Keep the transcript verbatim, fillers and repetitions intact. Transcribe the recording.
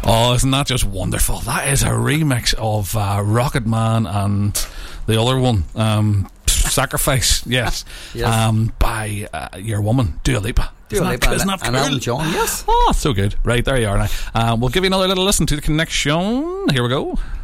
Oh, isn't that just wonderful? That is a remix of uh, Rocket Man and the other one, um, Sacrifice, yes, yes. Um, by uh, your woman, Dua Lipa. Dua Lipa isn't that, and, isn't that cool? and Elton John, yes. Oh, so good. Right, there you are now. Um, we'll give you another little listen to the connection. Here we go.